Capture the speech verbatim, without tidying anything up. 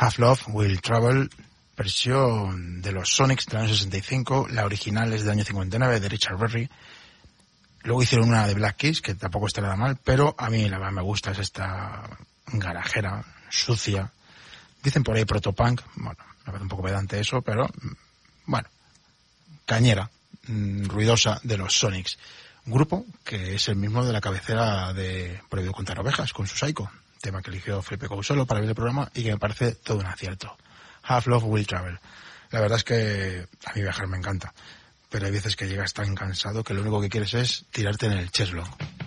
Half Love Will Travel, versión de los Sonics del año sesenta y cinco, la original es del año cincuenta y nueve, de Richard Berry. Luego hicieron una de Black Keys, que tampoco está nada mal, pero a mí la que me gusta es esta garajera, sucia. Dicen por ahí protopunk, bueno, me parece un poco pedante eso, pero bueno, cañera, mmm, ruidosa de los Sonics. Un grupo que es el mismo de la cabecera de Prohibido Contar Ovejas, con su Psycho, tema que eligió Felipe Cousolo para ver el programa y que me parece todo un acierto. Half Love Will Travel. La verdad es que a mí viajar me encanta, pero hay veces que llegas tan cansado que lo único que quieres es tirarte en el cheslo.